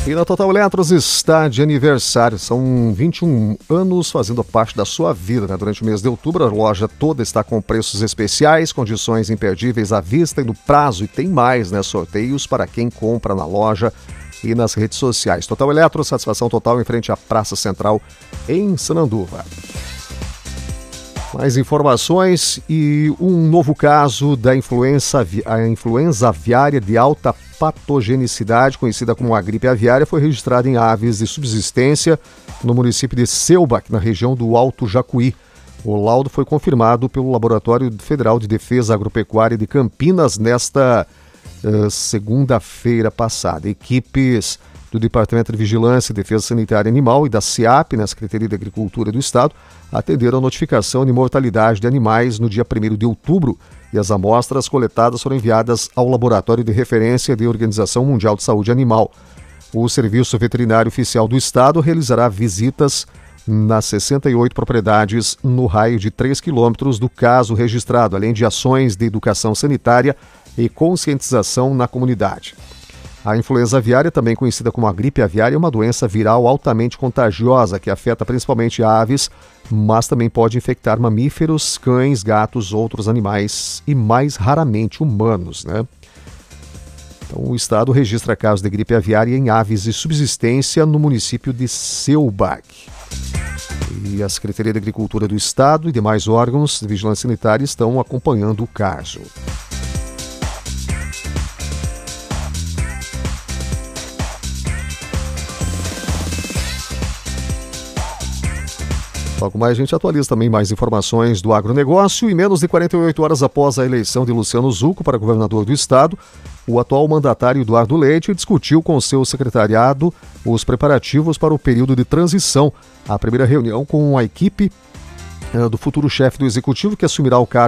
E na Total Eletros está de aniversário, são 21 anos fazendo parte da sua vida, né? Durante o mês de outubro a loja toda está com preços especiais, condições imperdíveis à vista e no prazo, e tem mais, né? Sorteios para quem compra na loja e nas redes sociais. Total Eletros, satisfação total em frente à Praça Central em Sananduva. Mais informações e um novo caso da influenza aviária de alta patogenicidade, conhecida como a gripe aviária, foi registrada em aves de subsistência no município de Seubach, na região do Alto Jacuí. O laudo foi confirmado pelo Laboratório Federal de Defesa Agropecuária de Campinas nesta segunda-feira passada. Equipes do Departamento de Vigilância e Defesa Sanitária Animal e da SEAP, na Secretaria de Agricultura do Estado, atenderam a notificação de mortalidade de animais no dia 1º de outubro e as amostras coletadas foram enviadas ao Laboratório de Referência da Organização Mundial de Saúde Animal. O Serviço Veterinário Oficial do Estado realizará visitas nas 68 propriedades no raio de 3 quilômetros do caso registrado, além de ações de educação sanitária e conscientização na comunidade. A influenza aviária, também conhecida como a gripe aviária, é uma doença viral altamente contagiosa que afeta principalmente aves, mas também pode infectar mamíferos, cães, gatos, outros animais e mais raramente humanos, né? Então, o Estado registra casos de gripe aviária em aves de subsistência no município de Seubach. E a Secretaria de Agricultura do Estado e demais órgãos de vigilância sanitária estão acompanhando o caso. Logo mais a gente atualiza também mais informações do agronegócio. E menos de 48 horas após a eleição de Luciano Zucco para governador do estado, o atual mandatário Eduardo Leite discutiu com seu secretariado os preparativos para o período de transição. A primeira reunião com a equipe do futuro chefe do executivo que assumirá o cargo